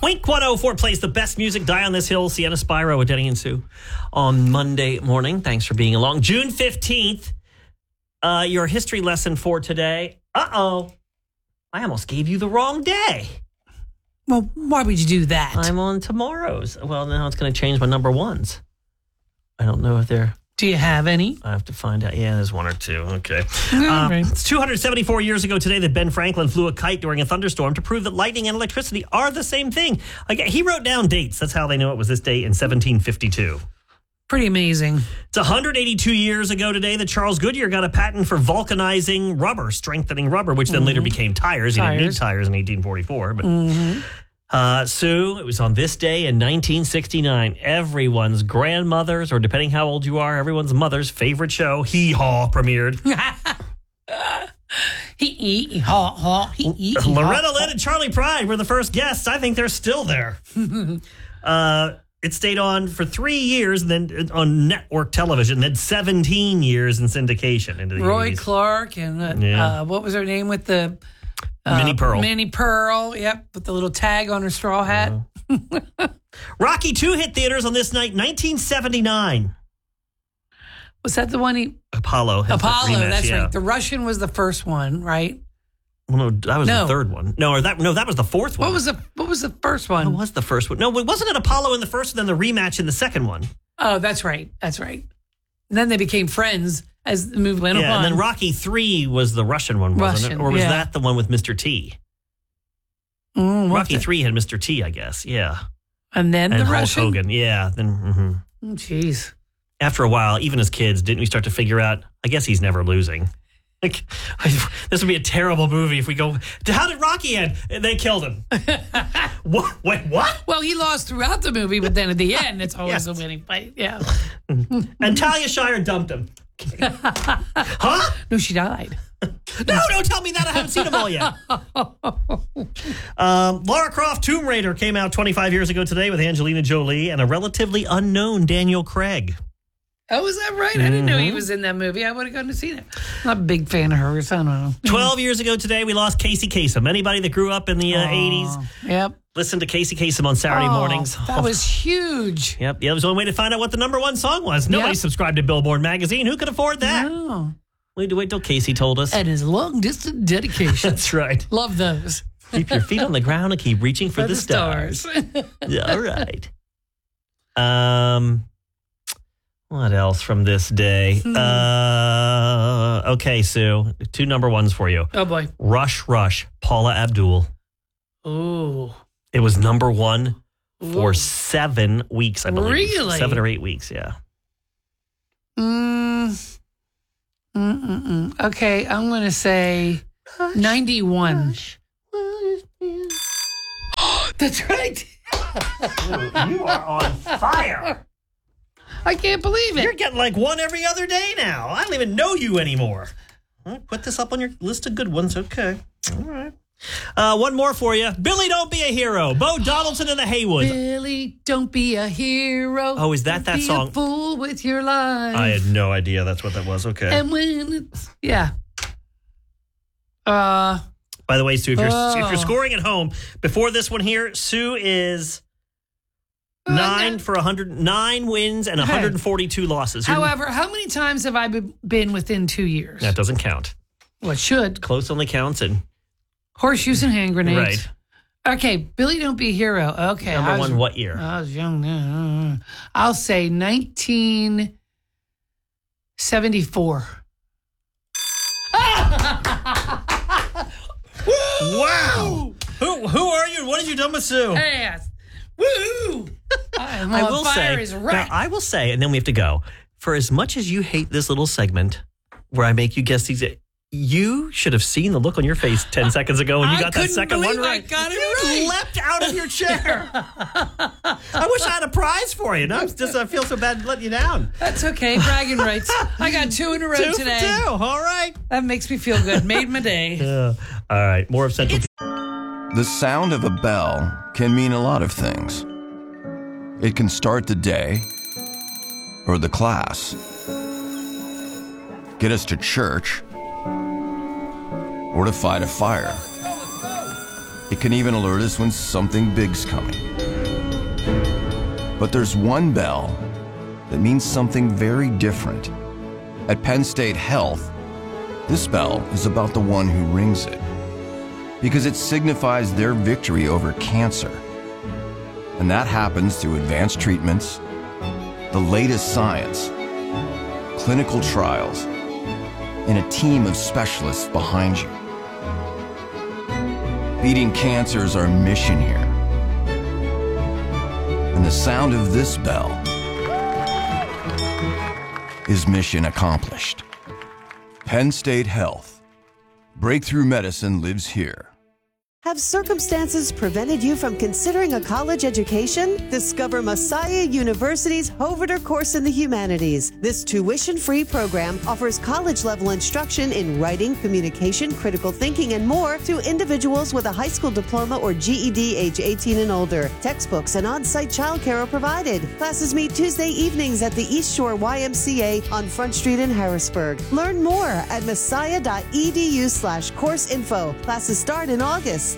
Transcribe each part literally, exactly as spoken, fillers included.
Wink one oh four plays the best music. Die on This Hill. Sienna Spyro with Denny and Sue on Monday morning. Thanks for being along. June fifteenth, uh, your history lesson for today. Uh-oh. I almost gave you the wrong day. Well, why would you do that? I'm on tomorrow's. Well, now it's going to change my number ones. I don't know if they're... Do you have any? I have to find out. Yeah, there's one or two. Okay. All Um, right. It's two hundred seventy-four years ago today that Ben Franklin flew a kite during a thunderstorm to prove that lightning and electricity are the same thing. Like, he wrote down dates. That's how they know it was this date in seventeen fifty-two. Pretty amazing. It's one hundred eighty-two years ago today that Charles Goodyear got a patent for vulcanizing rubber, strengthening rubber, which then mm-hmm. later became tires. He didn't need tires in eighteen forty-four. But mm-hmm. uh, Sue, it was on this day in nineteen sixty-nine. Everyone's grandmother's, or depending how old you are, everyone's mother's favorite show, Hee Haw, premiered. Hee hee haw haw hee hee. Loretta Lynn and Charlie Pride were the first guests. I think they're still there. uh, it stayed on for three years, and then on network television, then seventeen years in syndication. Into the Roy eighties. Clark and uh, Yeah. uh, what was her name with the uh, Minnie Pearl. Minnie Pearl, yep, with the little tag on her straw hat. Uh, Rocky two hit theaters on this night, nineteen seventy-nine. Was that the one he? Apollo. has Apollo, the rematch, that's yeah. right. The Russian was the first one, right? Well, no, that was No. the third one. No, or that no, that was the fourth one. What was the What was the first one? What was the first one? No, wasn't it Apollo in the first, and then the rematch in the second one? Oh, that's right. That's right. And then they became friends as the movie went Yeah, on. and then Rocky three was the Russian one, wasn't Russian, it? Or was yeah. that the one with Mister T? Mm, Rocky the, three had Mister T, I guess. Yeah, and then and the Hulk Russian. Hogan. Yeah. Then, mm-hmm. Oh, jeez. After a while, even as kids, didn't we start to figure out? I guess he's never losing. Like, this would be a terrible movie if we go. How did Rocky end? And they killed him. What? Wait, what? Well, he lost throughout the movie, but then at the end, it's always Yes. a winning fight. Yeah. And Talia Shire dumped him. Huh? No, she died. No, don't tell me that. I haven't seen them all yet. Um, Lara Croft Tomb Raider came out twenty-five years ago today with Angelina Jolie and a relatively unknown Daniel Craig. Oh, is that right? I didn't know he was in that movie. I would have gone to see it. I'm not a big fan of hers. I don't know. twelve years ago today, we lost Casey Kasem. Anybody that grew up in the uh, Aw, eighties, Yep. listened to Casey Kasem on Saturday Oh, mornings. That was huge. Yep, yeah, that was the only way to find out what the number one song was. Nobody Yep. subscribed to Billboard magazine. Who could afford that? Oh. We had to wait till Casey told us. And his long distance dedication. That's right. Love those. Keep your feet on the ground and keep reaching for, For the, the stars. stars. Yeah, all right. Um, what else from this day? Uh, okay, Sue, two number ones for you. Oh, boy. Rush, Rush, Paula Abdul. Ooh. It was number one for Ooh. seven weeks, I believe. Really? Seven or eight weeks, yeah. Mm. Mm-mm-mm. Okay, I'm going to say ninety-one. That's right. You are on fire. I can't believe it. You're getting like one every other day now. I don't even know you anymore. I'll put this up on your list of good ones. Okay. All right. Uh, one more for you. Billy, Don't Be a Hero. Bo Donaldson and the Haywoods. Billy, don't be a hero. Oh, is that Don't that be song? A fool with your life. I had no idea that's what that was. Okay. And when it's, yeah. Uh, By the way, Sue, if you're Oh. if you're scoring at home, before this one here, Sue is nine for one hundred nine wins and one hundred forty-two losses. You're- however, how many times have I be- been within two years? that doesn't count. Well, it should. Close only counts in Horseshoes and hand grenades. right. Okay, Billy, don't be a hero. Okay. Number I was- one, what year? I was young then. I'll say nineteen seventy-four. Wow. Who who are you? What did you do with Sue? Yes. Woo! I'm I on will fire say, is now, right. I will say, and then we have to go. For as much as you hate this little segment where I make you guess these, you should have seen the look on your face ten seconds ago when you I got that couldn't second one believe I right. got it you right. leapt out of your chair. I wish I had a prize for you. No, it's just I feel so bad letting you down. That's okay. Bragging rights. I got two in a row Two today. for two. All right. That makes me feel good. Made my day. Yeah. All right. More of Central. The sound of a bell can mean a lot of things. It can start the day or the class, get us to church, or to fight a fire. It can even alert us when something big's coming. But there's one bell that means something very different. At Penn State Health, this bell is about the one who rings it, because it signifies their victory over cancer. And that happens through advanced treatments, the latest science, clinical trials, and a team of specialists behind you. Beating cancer is our mission here. And the sound of this bell is mission accomplished. Penn State Health. Breakthrough medicine lives here. Have circumstances prevented you from considering a college education? Discover Messiah University's Hoverter course in the humanities. This tuition-free program offers college-level instruction in writing, communication, critical thinking, and more to individuals with a high school diploma or G E D age eighteen and older. Textbooks and on-site childcare are provided. Classes meet Tuesday evenings at the East Shore Y M C A on Front Street in Harrisburg. Learn more at messiah.edu slash course info. Classes start in August.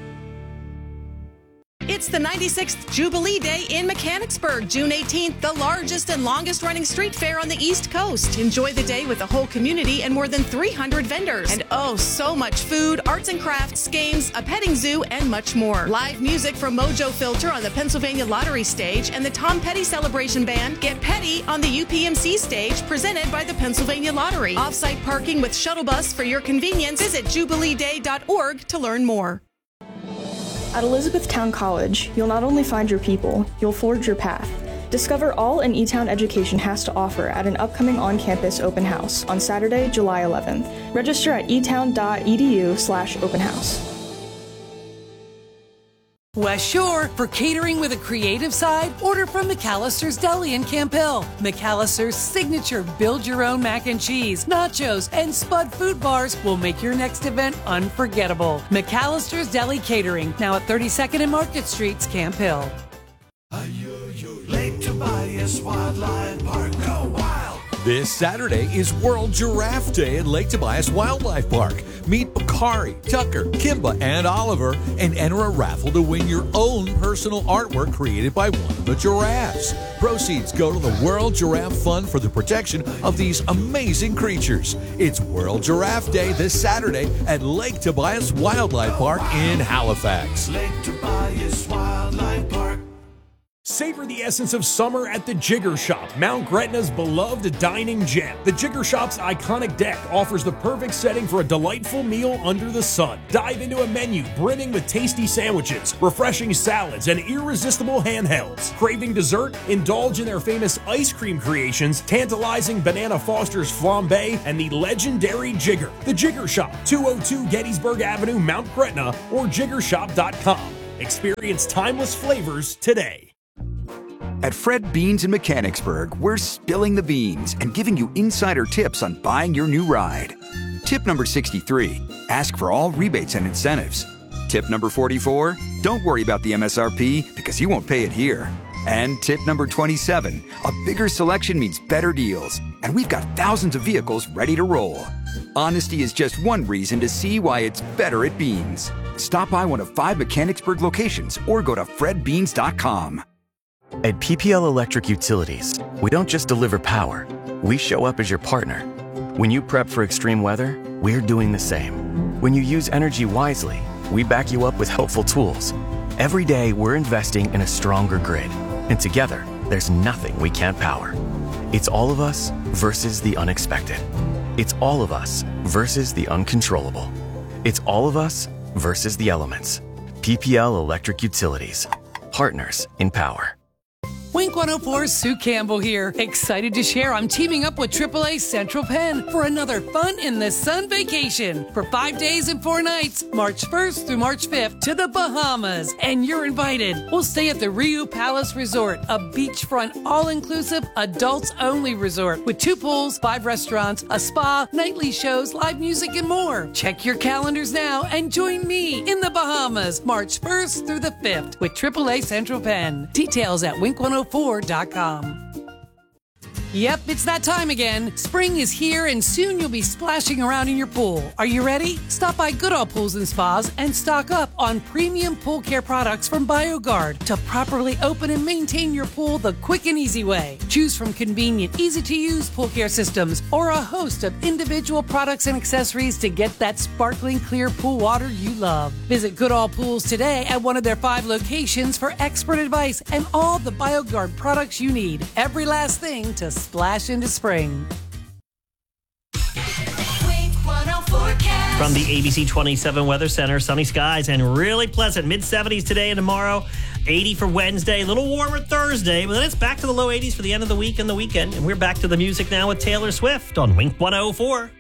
It's the ninety-sixth Jubilee Day in Mechanicsburg, June eighteenth, the largest and longest running street fair on the East Coast. Enjoy the day with the whole community and more than three hundred vendors. And oh, so much food, arts and crafts, games, a petting zoo, and much more. Live music from Mojo Filter on the Pennsylvania Lottery stage and the Tom Petty Celebration Band. Get Petty on the U P M C stage, presented by the Pennsylvania Lottery. Off-site parking with shuttle bus for your convenience. Visit jubilee day dot org to learn more. At Elizabethtown College, you'll not only find your people, you'll forge your path. Discover all an E-Town education has to offer at an upcoming on-campus open house on Saturday, July eleventh. Register at etown.edu slash open house. West Shore, for catering with a creative side, order from McAllister's Deli in Camp Hill. McAllister's signature build-your-own mac and cheese, nachos, and Spud food bars will make your next event unforgettable. McAllister's Deli Catering, now at thirty-second and Market Streets, Camp Hill. Lake Tobias Wildlife Park, go wild! This Saturday is World Giraffe Day at Lake Tobias Wildlife Park. Meet Bakari, Tucker, Kimba, and Oliver and enter a raffle to win your own personal artwork created by one of the giraffes. Proceeds go to the World Giraffe Fund for the protection of these amazing creatures. It's World Giraffe Day this Saturday at Lake Tobias Wildlife Park in Halifax. Lake Tobias Wildlife Park. Savor the essence of summer at the Jigger Shop, Mount Gretna's beloved dining gem. The Jigger Shop's iconic deck offers the perfect setting for a delightful meal under the sun. Dive into a menu brimming with tasty sandwiches, refreshing salads, and irresistible handhelds. Craving dessert? Indulge in their famous ice cream creations, tantalizing Banana Foster's flambe, and the legendary Jigger. The Jigger Shop, two oh two Gettysburg Avenue, Mount Gretna, or jigger shop dot com. Experience timeless flavors today. At Fred Beans in Mechanicsburg, we're spilling the beans and giving you insider tips on buying your new ride. Tip number sixty-three, ask for all rebates and incentives. Tip number forty-four, don't worry about the M S R P because you won't pay it here. And tip number twenty-seven, a bigger selection means better deals, and we've got thousands of vehicles ready to roll. Honesty is just one reason to see why it's better at Beans. Stop by one of five Mechanicsburg locations or go to fred beans dot com. At P P L Electric Utilities, we don't just deliver power, we show up as your partner. When you prep for extreme weather, we're doing the same. When you use energy wisely, we back you up with helpful tools. Every day, we're investing in a stronger grid. And together, there's nothing we can't power. It's all of us versus the unexpected. It's all of us versus the uncontrollable. It's all of us versus the elements. P P L Electric Utilities. Partners in power. Wink one oh four's Sue Campbell here. Excited to share I'm teaming up with triple A Central Penn for another fun in the sun vacation for five days and four nights, March first through March fifth to the Bahamas. And you're invited. We'll stay at the Riu Palace Resort, a beachfront, all-inclusive, adults-only resort with two pools, five restaurants, a spa, nightly shows, live music, and more. Check your calendars now and join me in the Bahamas, March first through the fifth with triple A Central Penn. Details at wink one oh four dot com. Yep, it's that time again. Spring is here and soon you'll be splashing around in your pool. Are you ready? Stop by Goodall Pools and Spas and stock up on premium pool care products from BioGuard to properly open and maintain your pool the quick and easy way. Choose from convenient, easy-to-use pool care systems or a host of individual products and accessories to get that sparkling clear pool water you love. Visit Goodall Pools today at one of their five locations for expert advice and all the BioGuard products you need. Every last thing to splash into spring. From the A B C twenty-seven Weather Center, sunny skies and really pleasant. mid seventies today and tomorrow. eighty for Wednesday. A little warmer Thursday, but then it's back to the low eighties for the end of the week and the weekend. And we're back to the music now with Taylor Swift on Wink one oh four.